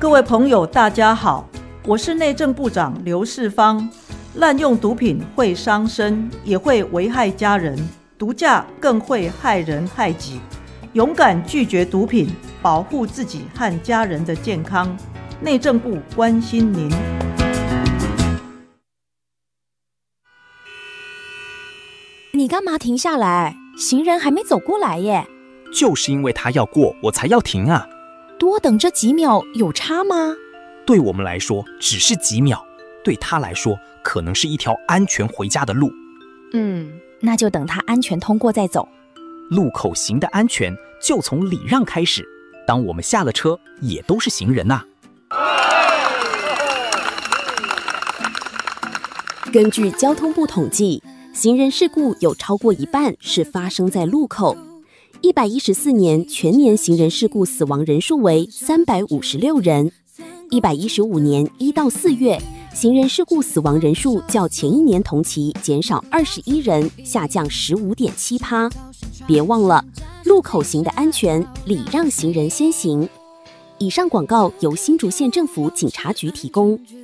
各位朋友大家好，我是内政部长刘世芳。滥用毒品会伤身，也会危害家人，毒驾更会害人害己。勇敢拒绝毒品，保护自己和家人的健康。内政部关心您。 你干嘛停下来？行人还没走过来耶。 就是因为他要过，我才要停啊。 多等这几秒有差吗？ 对我们来说只是几秒，对他来说可能是一条安全回家的路。 那就等他安全通过再走。 路口行的安全就从礼让开始，当我们下了车也都是行人啊。 根据交通部统计，行人事故有超过一半是发生在路口。114年全年行人事故死亡人数为356人。115年1到4月，行人事故死亡人数较前一年同期减少21人，下降15.7%。别忘了，路口行的安全，礼让行人先行。以上广告由新竹县政府警察局提供。